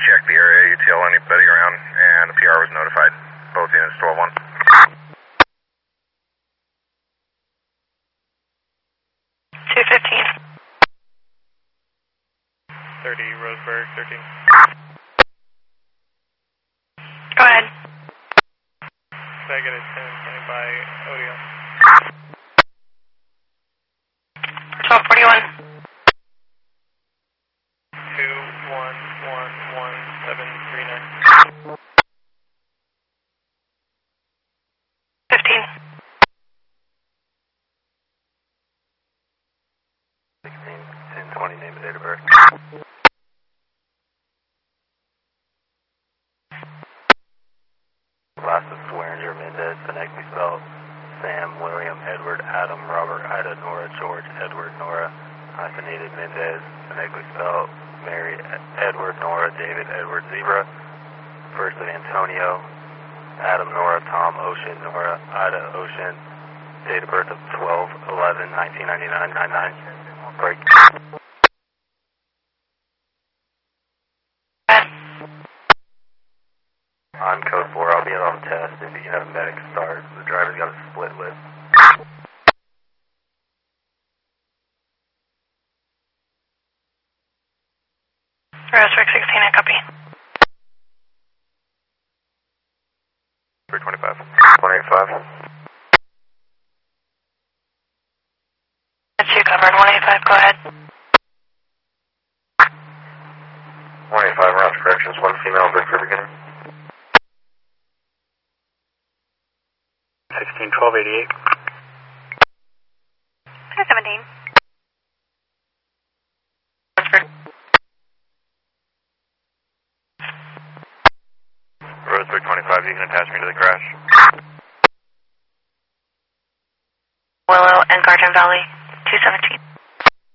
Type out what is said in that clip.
checked the area, UTL anybody around, and the PR was notified. Both units 12-1. 215. 30 Roseburg, 13. Go ahead. Second is 10, standing by ODL. 1241. 2111739. 15. 1020, name and date of birth. Last is Swearinger, Mendez, phonetically spelled Sam, William, Edward, Adam, Robert, Ida, Nora, George, Edward, Nora, hyphenated Mendez, phonetically spelled Mary, Edward, Nora, David, Edward, Zebra. First of Antonio, Adam, Nora, Tom, Ocean, Nora, Ida, Ocean. Date of birth of 12/11/1999, 99. Break. On code 4, I'll be in on the test. If you can have a medic start, the driver's got a split lip. Roseburg 16, I copy. 325. 185. That's you covered. 185, go ahead. 185, route corrections, one female, good for beginning. 161288. 217. Roseburg. Roseburg 25, you can attach me to the crash. Willow and Garden Valley 217.